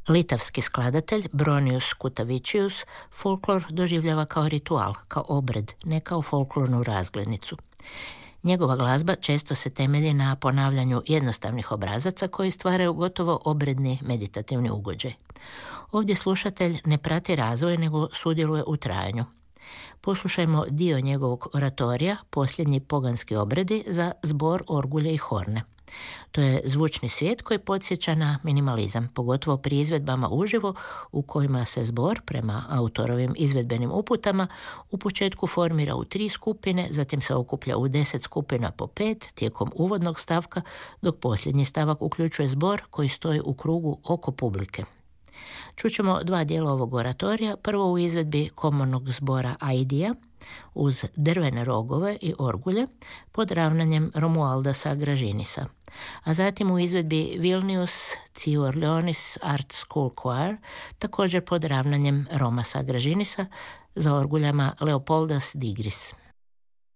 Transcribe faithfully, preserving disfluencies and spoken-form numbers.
Litavski skladatelj Bronius Kutavičius folklor doživljava kao ritual, kao obred, ne kao folklornu razglednicu. Njegova glazba često se temelji na ponavljanju jednostavnih obrazaca koji stvaraju gotovo obredni meditativni ugođaj. Ovdje slušatelj ne prati razvoj, nego sudjeluje u trajanju. Poslušajmo dio njegovog oratorija, Posljednji poganski obredi za zbor orgulje i horne. To je zvučni svijet koji podsjeća na minimalizam, pogotovo pri izvedbama uživo u kojima se zbor, prema autorovim izvedbenim uputama, u početku formira u tri skupine, zatim se okuplja u deset skupina po pet tijekom uvodnog stavka, dok posljednji stavak uključuje zbor koji stoji u krugu oko publike. Čućemo dva dijela ovog oratorija, prvo u izvedbi komornog zbora Aidija, uz drvene rogove i orgulje pod ravnanjem Romualdasa Gražinisa, a zatim u izvedbi Vilnius Ciur Leonis Art School Choir, također pod ravnanjem Romasa Gražinisa, za orguljama Leopoldas Digris.